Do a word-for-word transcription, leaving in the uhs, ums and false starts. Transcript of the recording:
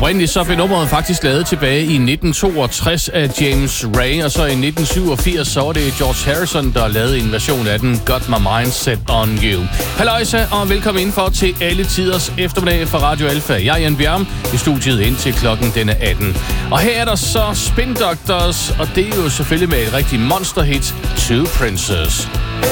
Oprindeligt så blev nummeret faktisk lavet tilbage i nitten toogtres af James Ray, og så i nitten syvogfirs så var det George Harrison, der lavede en version af den, Got My Mind Set On You. Halløjsa, og velkommen indenfor til alle tiders eftermiddag fra Radio Alfa. Jeg er Jan Bjerm i studiet indtil klokken den er atten. Og her er der så Spin Doctors, og det er jo selvfølgelig med et rigtig monsterhit, Two Princes.